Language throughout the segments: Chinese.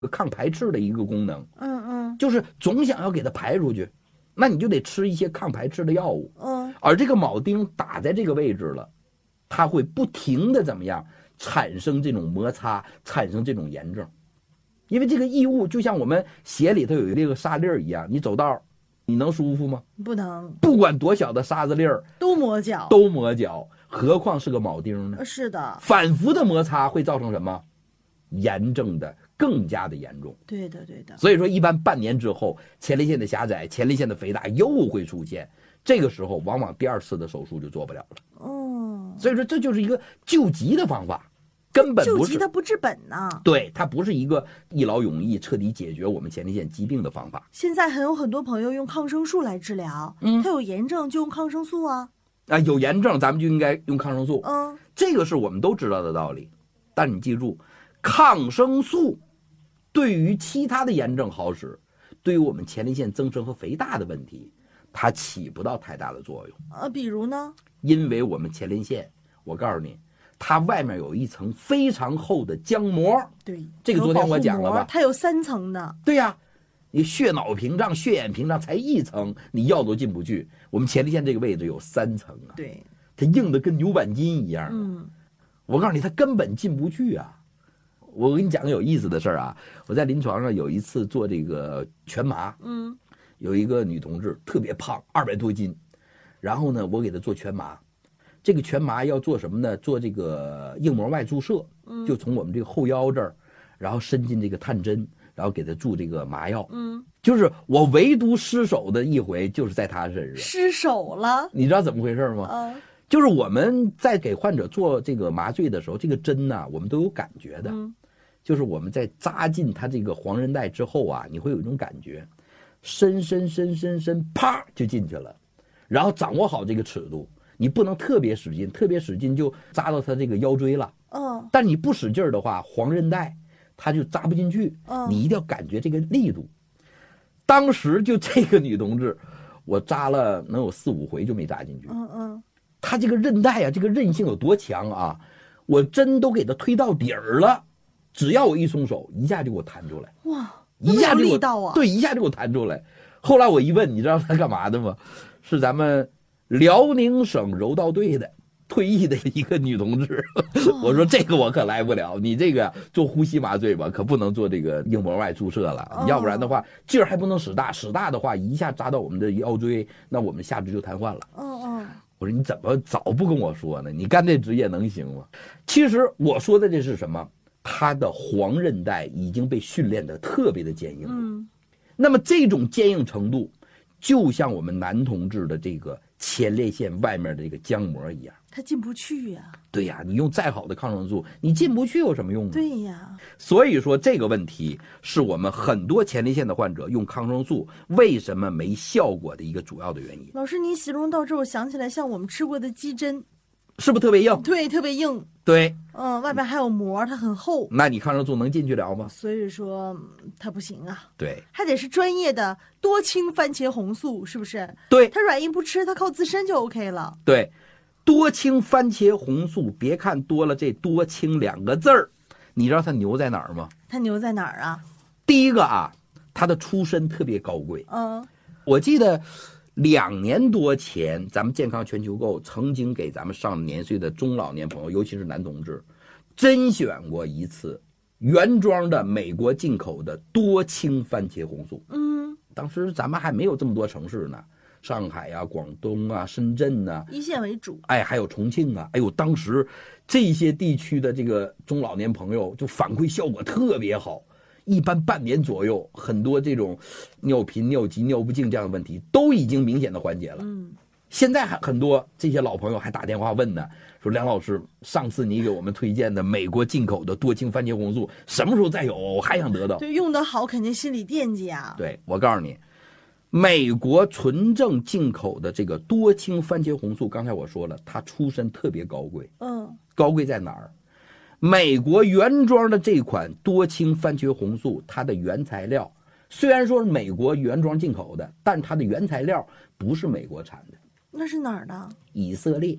抗排斥的一个功能。就是总想要给它排出去，那你就得吃一些抗排斥的药物。而这个铆钉打在这个位置了，它会不停的怎么样产生这种摩擦，产生这种炎症。因为这个异物就像我们鞋里头有这个沙粒一样，你走道你能舒服吗？ 不能， 不管多小的沙子粒儿都磨脚， 何况是个铆钉呢？ 是的， 反复的摩擦会造成什么？炎症的更加的严重。 对的。 所以说，一般半年之后，前列腺的狭窄、前列腺的肥大又会出现，这个时候往往第2次的手术就做不了了。所以说这就是一个救急的方法。根本不是救急，它不治本呐。 对，它不是一个一劳永逸、彻底解决我们前列腺疾病的方法。 现在还有很多朋友用抗生素来治疗，他有炎症就用抗生素啊。 有炎症咱们就应该用抗生素。这个是我们都知道的道理。但你记住，抗生素对于其他的炎症好使，对于我们前列腺增生和肥大的问题，它起不到太大的作用。 比如呢？ 因为我们前列腺，我告诉你。它外面有一层非常厚的浆膜， 对， 这个昨天我讲了吧？ 它有3层的。 对呀，你血脑屏障、血眼屏障才1层，你药都进不去。我们前列腺这个位置有3层啊， 对， 它硬的跟牛板筋一样。我告诉你，它根本进不去啊。我跟你讲个有意思的事儿啊，我在临床上有一次做这个全麻，有一个女同志特别胖，200多斤，然后呢，我给她做全麻。这个全麻要做什么呢？做这个硬膜外注射，就从我们这个后腰这儿，然后伸进这个探针，然后给他注这个麻药。就是我唯独失手的一回，就是在他身上失手了。 你知道怎么回事吗？就是我们在给患者做这个麻醉的时候，这个针呢，我们都有感觉的。就是我们在扎进他这个黄韧带之后啊，你会有一种感觉，伸，啪就进去了，然后掌握好这个尺度。你不能特别使劲，特别使劲就扎到他这个腰椎了。但你不使劲的话，黄韧带它就扎不进去。你一定要感觉这个力度。当时就这个女同志，我扎了能有4、5回就没扎进去。她这个韧带啊，这个韧性有多强啊！我针都给她推到底儿了，只要我一松手，一下就给我弹出来。 哇， 一下就力道啊！ 对，一下就给我弹出来。后来我一问，你知道她干嘛的吗？是咱们辽宁省柔道队的退役的一个女同志。我说这个我可来不了，你这个做呼吸麻醉吧，可不能做这个硬膜外注射了，要不然的话劲儿还不能使大，使大的话一下扎到我们的腰椎，那我们下肢就瘫痪了。我说你怎么早不跟我说呢？你干这职业能行吗？其实我说的这是什么？他的黄韧带已经被训练得特别的坚硬。那么这种坚硬程度，就像我们男同志的这个前列腺外面的这个浆膜一样， 它进不去呀。 对呀，你用再好的抗生素，你进不去有什么用呢？ 对呀。 所以说这个问题是我们很多前列腺的患者用抗生素为什么没效果的一个主要的原因。 老师，您形容到这儿，我想起来像我们吃过的鸡胗， 是不是特别硬？ 对，特别硬。 对， 外边还有膜，它很厚。 那你抗生素能进去了吗？ 所以说它不行啊。 对， 还得是专业的多氢番茄红素，是不是？ 对， 它软硬不吃，它靠自身就 OK 了。 对，多氢番茄红素，别看多了这多氢2个字儿，你知道它牛在哪儿吗？ 它牛在哪儿啊？ 第一个啊，它的出身特别高贵。我记得2年多前，咱们健康全球购曾经给咱们上年岁的中老年朋友，尤其是男同志，甄选过一次原装的美国进口的多氢番茄红素。当时咱们还没有这么多城市呢，上海啊、广东啊、深圳啊， 一线为主。 还有重庆啊，当时这些地区的这个中老年朋友就反馈效果特别好。一般半年左右，很多这种尿频、尿急、尿不尽这样的问题都已经明显的缓解了。现在还很多这些老朋友还打电话问呢，说梁老师，上次你给我们推荐的美国进口的多氢番茄红素什么时候再有？我还想得到。 对，用得好肯定心里惦记啊。 对，我告诉你，美国纯正进口的这个多氢番茄红素，刚才我说了，它出身特别高贵。高贵在哪儿？美国原装的这款多氢番茄红素，它的原材料虽然说是美国原装进口的，但它的原材料不是美国产的。 那是哪儿的？ 以色列。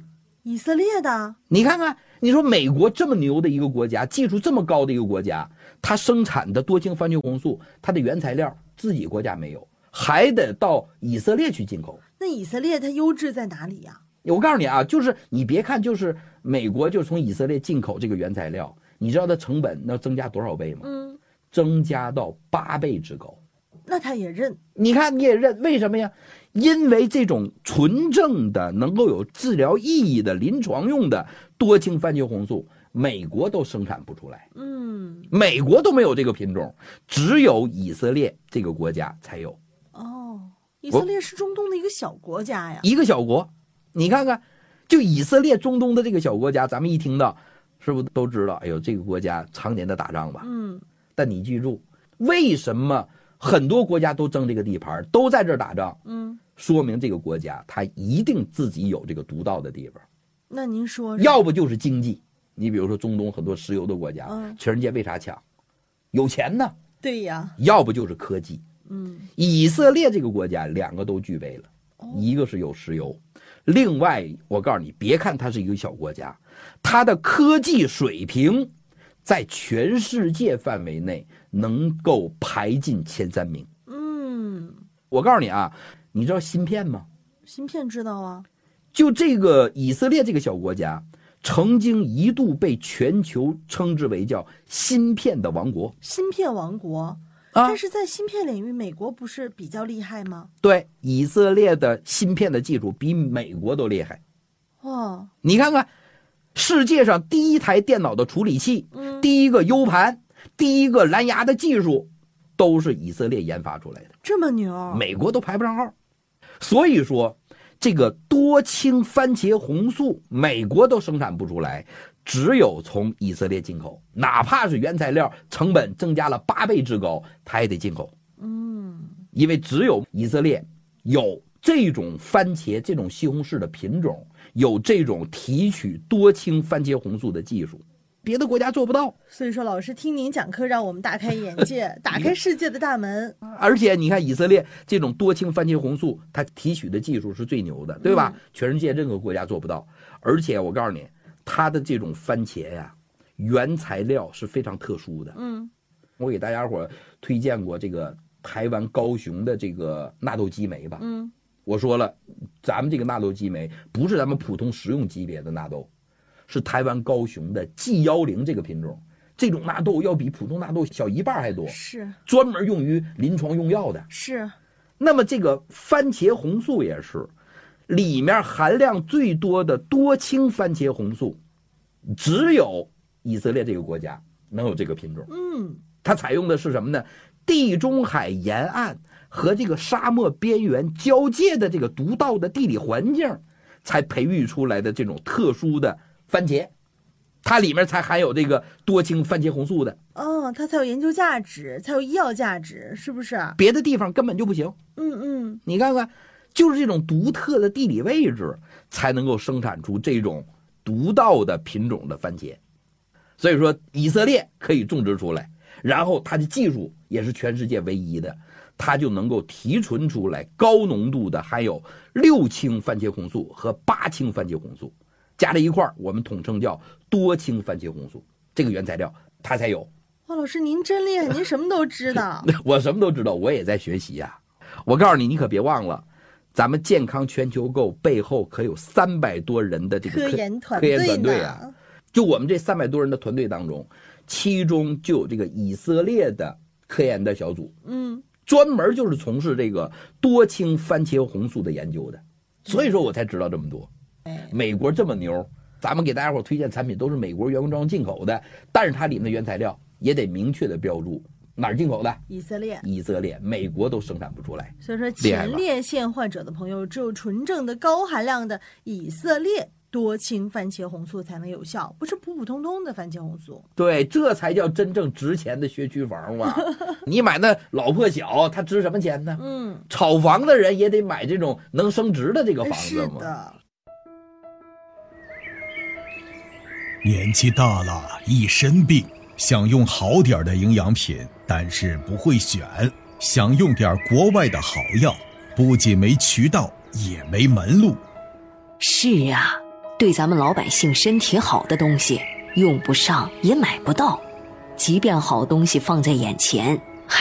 以色列的。 你看看，你说美国这么牛的一个国家，技术这么高的一个国家，它生产的多氢番茄红素，它的原材料自己国家没有，还得到以色列去进口。 那以色列它优质在哪里呀？ 我告诉你啊，就是你别看就是美国就从以色列进口这个原材料，你知道它成本能增加多少倍吗？增加到8倍之高。 那他也认？ 你看你也认，为什么呀？因为这种纯正的能够有治疗意义的临床用的多氢番茄红素，美国都生产不出来。美国都没有这个品种，只有以色列这个国家才有。 以色列是中东的一个小国家呀。 一个小国，你看看，就以色列中东的这个小国家，咱们一听到，是不是都知道？哎呦，这个国家常年的打仗吧。但你记住，为什么很多国家都争这个地盘，都在这儿打仗？说明这个国家它一定自己有这个独到的地方。 那您说， 要不就是经济。你比如说中东很多石油的国家，全世界为啥强？有钱呢。 对呀。 要不就是科技。以色列这个国家2个都具备了，一个是有石油，另外我告诉你，别看它是一个小国家，它的科技水平在全世界范围内能够排进前3名。我告诉你啊，你知道芯片吗？ 芯片知道啊。 就这个以色列这个小国家，曾经一度被全球称之为叫芯片的王国。 芯片王国。但是在芯片领域，美国不是比较厉害吗？ 对，以色列的芯片的技术比美国都厉害。你看看，世界上第一台电脑的处理器，第一个 U 盘，第一个蓝牙的技术，都是以色列研发出来的。 这么牛， 美国都排不上号。所以说，这个多氢番茄红素，美国都生产不出来。只有从以色列进口，哪怕是原材料成本增加了8倍之高，它也得进口。因为只有以色列有这种番茄这种西红柿的品种，有这种提取多氢番茄红素的技术，别的国家做不到。 所以说老师听您讲课让我们大开眼界打开世界的大门。 而且你看以色列这种多氢番茄红素，它提取的技术是最牛的，对吧？全世界任何国家做不到。而且我告诉你，它的这种番茄呀，原材料是非常特殊的。我给大家伙推荐过这个台湾高雄的这个纳豆激酶吧。我说了，咱们这个纳豆激酶不是咱们普通食用级别的纳豆，是台湾高雄的 G10这个品种。这种纳豆要比普通纳豆小1半还多， 是专门用于临床用药的。 是。 那么这个番茄红素也是。里面含量最多的多氢番茄红素，只有以色列这个国家能有这个品种。它采用的是什么呢？地中海沿岸和这个沙漠边缘交界的这个独到的地理环境，才培育出来的这种特殊的番茄，它里面才含有这个多氢番茄红素的。 它才有研究价值，才有医药价值，是不是？ 别的地方根本就不行。你看看。就是这种独特的地理位置，才能够生产出这种独到的品种的番茄。所以说，以色列可以种植出来，然后它的技术也是全世界唯一的，它就能够提纯出来高浓度的含有6氢番茄红素和8氢番茄红素，加在一块儿，我们统称叫多氢番茄红素。这个原材料它才有。 老师您真厉害，您什么都知道。 我什么都知道，我也在学习呀。我告诉你，你可别忘了。咱们健康全球购背后可有300多人的这个科研团队啊！就我们这300多人的团队当中，其中就有这个以色列的科研的小组，专门就是从事这个多氢番茄红素的研究的。所以说我才知道这么多。美国这么牛，咱们给大家伙推荐产品都是美国原装进口的，但是它里面的原材料也得明确的标注。哪儿进口的？ 以色列。 以色列，美国都生产不出来。 所以说，前列腺患者的朋友，只有纯正的高含量的以色列多氢番茄红素才能有效，不是普普通通的番茄红素。 对，这才叫真正值钱的学区房嘛！你买那老破小，它值什么钱呢？炒房的人也得买这种能升值的这个房子嘛。 是的。 年纪大了，一身病。想用好点的营养品，但是不会选，想用点国外的好药，不仅没渠道，也没门路。 是啊， 对咱们老百姓身体好的东西，用不上也买不到。即便好东西放在眼前，